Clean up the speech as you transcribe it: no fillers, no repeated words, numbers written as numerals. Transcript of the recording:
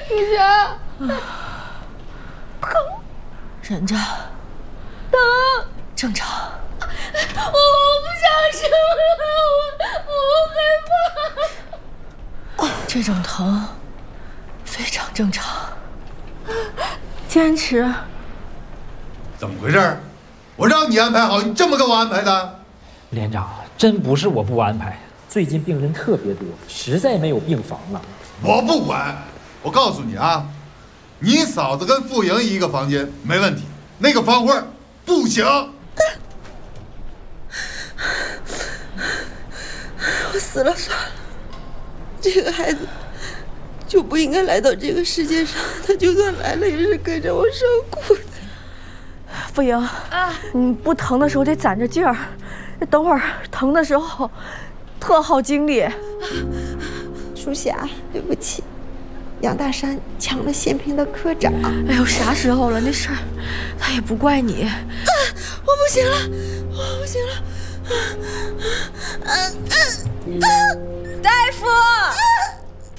玉霞，疼， 忍着， 疼， 正常。 我不想生了，我害怕。 这种疼非常正常。 坚持。 怎么回事？我让你安排好，你这么给我安排的？ 连长，真不是我不安排，最近病人特别多，实在没有病房了。 我不管，我告诉你啊，你嫂子跟傅莹一个房间没问题，那个方块不行。 我死了算了，这个孩子就不应该来到这个世界上，他就算来了也是跟着我受苦的。 傅莹，你不疼的时候得攒着劲儿，等会儿疼的时候特耗精力。 属霞，对不起，杨大山抢了县平的科长。 哎呦，啥时候了？那事儿他也不怪你。 我不行了，我不行了。